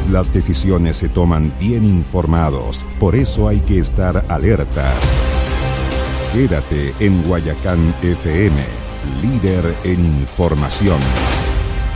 Las decisiones se toman bien informados, por eso hay que estar alertas. Quédate en Guayacán FM, líder en información.